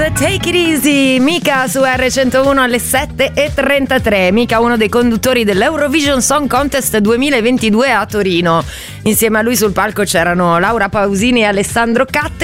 Take It Easy, Mika su R101 alle 7:33. Mika, uno dei conduttori dell'Eurovision Song Contest 2022 a Torino. Insieme a lui sul palco c'erano Laura Pausini e Alessandro Catte.